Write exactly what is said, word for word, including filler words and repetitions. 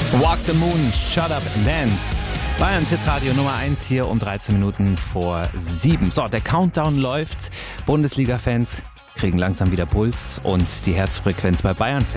Walk the Moon, Shut Up and Dance. Bayerns Hitradio Nummer eins hier um dreizehn Minuten vor sieben. So, der Countdown läuft. Bundesliga-Fans kriegen langsam wieder Puls und die Herzfrequenz bei Bayern